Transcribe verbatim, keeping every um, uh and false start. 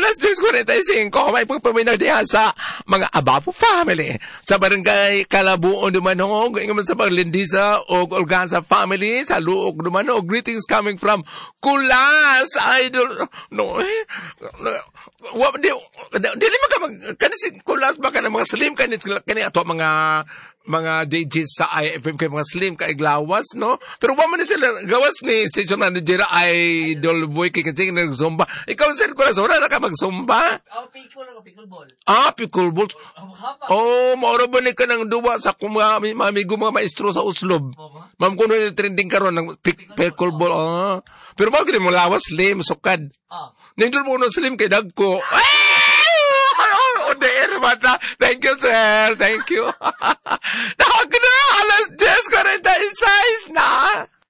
alas diyes kuwarenta y singko, may pagpaminaw diha sa mga Abavo family. Sa barangay Kalabuon dumanog, ingaman sa paglindisa o Olganza family, sa Luok dumanog. Greetings coming from Kulas, idol. No, eh. Wa, di, di, di lima ka mag, kanisi Kulas ba ka na mga slim, kanisi, kanisi ato mga, mga D Js sa I F M kay mga slim kay glawas, no? Pero wa man ni sila gawas ni station manager Idol Boy kay kasi nag-zumba. Ikaw sir ko na na ka mag-zumba? Oh, pickle o pickleball. Ah, pickleball. Oh, maoro ba ni ka nang duwa sa kuma mamigo mga maestro sa Uslob. Ma'am kuno ni trending karon ng pickleball. Ah. Pero mao gid mo lawas slim sukad. Ah. Nindol mo no slim kay dagko. Odeer mata. Thank you, sir. Thank you. Nakagana, alas diyes, kuwarenta y sais na.